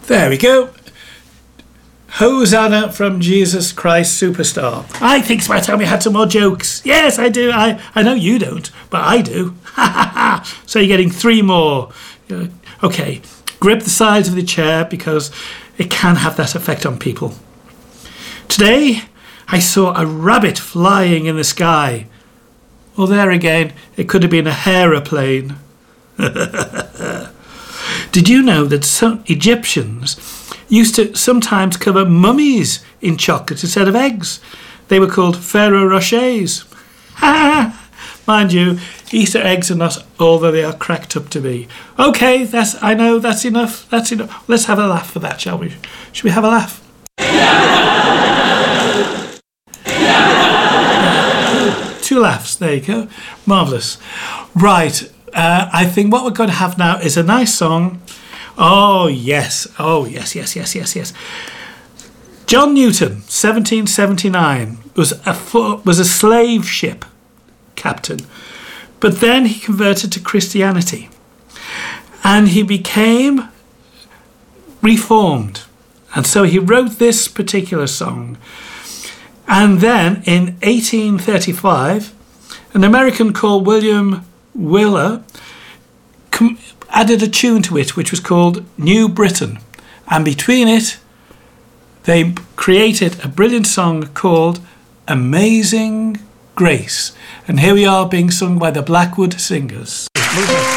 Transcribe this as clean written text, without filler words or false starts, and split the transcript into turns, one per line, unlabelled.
There we go. Hosanna from Jesus Christ Superstar. I think it's about time we had some more jokes. Yes, I do. I know you don't, but I do. So you're getting 3 more. Okay, grip the sides of the chair because it can have that effect on people. Today, I saw a rabbit flying in the sky. Well, there again, it could have been a aeroplane. Did you know that some Egyptians used to sometimes cover mummies in chocolate instead of eggs? They were called Ferrero Rochers. Mind you, Easter eggs are not all that they are cracked up to be. Okay, I know that's enough. That's enough. Let's have a laugh for that, shall we? Should we have a laugh? 2 laughs. There you go. Marvellous. Right. I think what we're going to have now is a nice song. Oh, yes. Oh, yes. John Newton, 1779, was a slave ship captain. But then he converted to Christianity. And he became reformed. And so he wrote this particular song. And then in 1835, an American called William Wyler added a tune to it which was called New Britain, and between it they created a brilliant song called Amazing Grace, and here we are being sung by the Blackwood Singers.